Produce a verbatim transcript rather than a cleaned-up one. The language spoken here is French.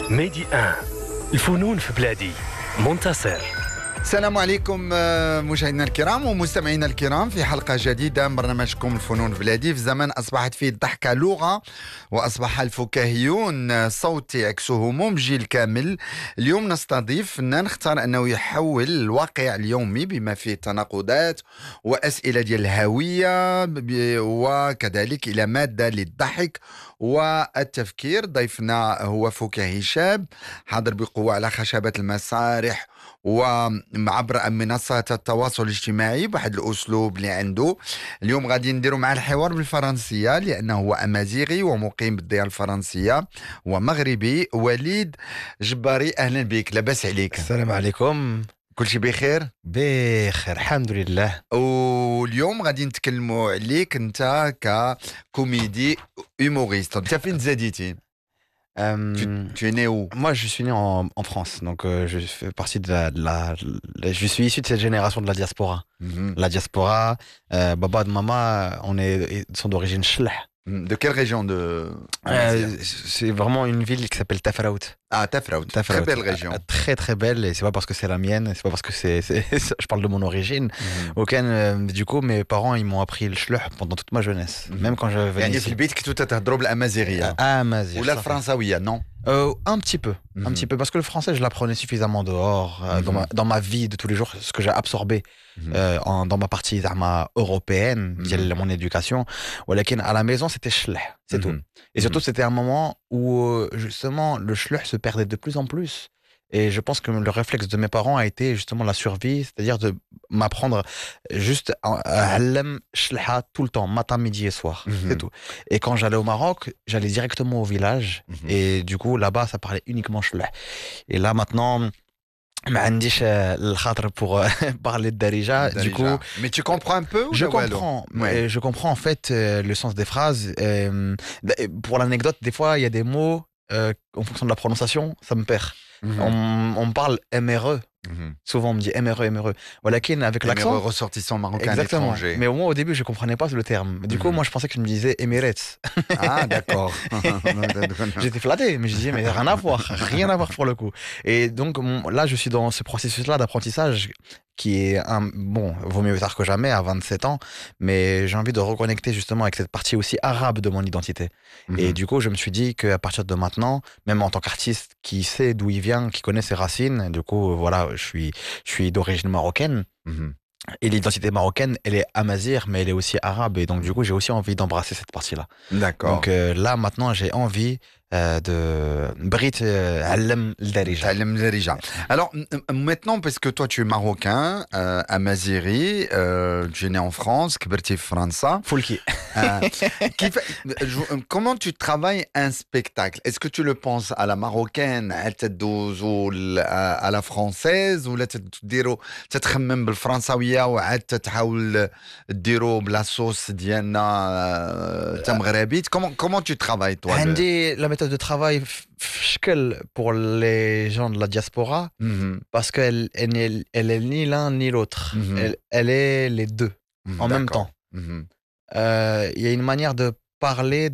ميدي ان الفنون في بلادي. منتصر. السلام عليكم مشاهدينا الكرام ومستمعينا الكرام في حلقة جديدة من برنامجكم الفنون في بلادي. في زمن أصبحت فيه الضحكة لغة وأصبح الفكاهيون صوت يعكس هموم جيل كامل. اليوم نستضيف فنان اختار أنه يحول الواقع اليومي بما فيه تناقضات وأسئلة ديال الهوية وكذلك إلى مادة للضحك والتفكير. ضيفنا هو فكاهي شاب حاضر بقوة على خشبة المسارح وعبر منصات التواصل الاجتماعي بواحد الأسلوب اللي عنده. اليوم غادي نديروا معه الحوار بالفرنسية لأنه هو أمازيغي ومقيم بالديار الفرنسية ومغربي. وليد جباري، أهلا بك، لاباس عليك؟ السلام عليكم. كل شيء بخير؟ بخير الحمد لله. واليوم غادي نتكلموا عليك أنت ككوميدي humoriste. أنت فين تزاديتي؟ Euh, Tu, tu es né où? moi, je suis né en, en France, donc euh, je fais partie de la, de la, la- Je suis issu de cette génération de la diaspora. Mhm. La diaspora, euh, Baba et Mama, on est, ils sont d'origine Chleh. De quelle région de Euh, c'est vraiment une ville qui s'appelle Tafraout. Ah, Tafraout. Très Tafraout. belle région. Euh, Très très belle, et c'est pas parce que c'est la mienne, c'est pas parce que c'est, c'est- je parle de mon origine. Mhm. Aucun, euh, du coup, mes parents, ils m'ont appris le Chleh pendant toute ma jeunesse, Mhm. même quand je venais يعني في ici. البيت كنتوا تتهضروا بالامازيغيه Ah, Mazir, ولا ça fait- الفرنساويه؟ non? Euh, un petit peu, Mhm. un petit peu, parce que le français, je l'apprenais suffisamment dehors, euh, dans, Mhm. ma, dans ma vie de tous les jours, ce que j'ai absorbé Mhm. euh, en, dans ma partie z'ama, européenne, Mhm. ديال mon éducation. ولكن à la maison, c'était shleh, c'est Mhm. tout. Et surtout, c'était un moment où, euh, justement, le shleh se perdait de plus en plus. Et je pense que le réflexe de mes parents a été justement la survie, c'est-à-dire de m'apprendre juste à allem shleha tout le temps, matin, midi et soir, Mhm. c'est tout. Et quand j'allais au Maroc, j'allais directement au village. Mhm. Et du coup, là-bas, ça parlait uniquement shleh. Et là, maintenant, ما عنديش الخاطر pour parler de Darija. Du Darija. coup, mais tu comprends un peu ou je le wallo? comprends, Ouais. euh, je comprends en fait euh, le sens des phrases. Euh, d- pour l'anecdote, des fois, il y a des mots, euh, en fonction de la prononciation, ça me perd. Mhm. On, on me parle M R E. Mhm. Souvent, on me dit M R E, M R E. Voilà, avec Les l'accent. meilleurs ressortissants marocains à Exactement. l'étranger. Mais au moins, au début, je comprenais pas le terme. Du coup, Mhm. moi, je pensais que je me disais Emirates. Ah, d'accord. J'étais flatté, mais je disais, mais rien à voir, rien à voir pour le coup. Et donc, mon- là, je suis dans ce processus-là d'apprentissage qui est un, bon, vaut mieux tard que jamais, à vingt-sept ans, mais j'ai envie de reconnecter justement avec cette partie aussi arabe de mon identité. Et Mhm. du coup, je me suis dit qu'à partir de maintenant, même en tant qu'artiste qui sait d'où il vient, qui connaît ses racines, du coup, voilà, je suis, je suis d'origine marocaine. Mhm. Et l'identité marocaine, elle est amazigh, mais elle est aussi arabe. Et donc, du coup, j'ai aussi envie d'embrasser cette partie-là. D'accord. Donc euh, là, maintenant, j'ai envie euh, de Brit euh, Allem Darija. Ta'allem Darija. Alors m- m- maintenant, parce que toi tu es marocain, euh, amazighi, euh, tu es né en France, كبرتي في فرنسا. Foulki. Euh, كيف- je- comment tu travailles un spectacle? Est-ce que tu le penses à la marocaine, à تدوزو ل- à à la française ولا تديرو تتخمم بالفرنساوية وعاد تحاول ديرو بلا صوص ديالنا آه، تا مغربيت؟ comment comment tu travailles toi? le- عندي la méthode de travail f- في شكل pour les gens de la diaspora Mhm. parce qu'elle elle, n'est- elle est ni l'un ni l'autre. Mhm. Elle, elle est les deux Mhm, en même d'accord. temps. Mhm. Euh, Il y a une manière de parler